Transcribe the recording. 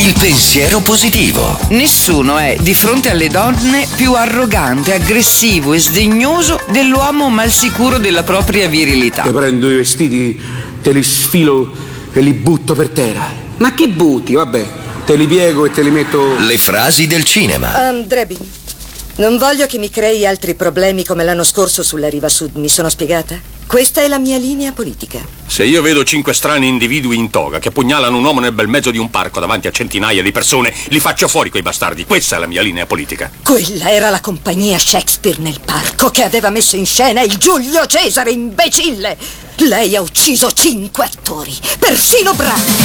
Il pensiero positivo. Nessuno è, di fronte alle donne, più arrogante, aggressivo e sdegnoso dell'uomo malsicuro della propria virilità. Te prendo i vestiti, te li sfilo e li butto per terra. Ma che butti? Vabbè, te li piego e te li metto... Le frasi del cinema. Drebin, non voglio che mi crei altri problemi come l'anno scorso sulla riva sud, mi sono spiegata? Questa è la mia linea politica. Se io vedo 5 strani individui in toga che pugnalano un uomo nel bel mezzo di un parco davanti a centinaia di persone, li faccio fuori quei bastardi. Questa è la mia linea politica. Quella era la compagnia Shakespeare nel parco che aveva messo in scena il Giulio Cesare, imbecille! Lei ha ucciso 5 attori, persino bravi.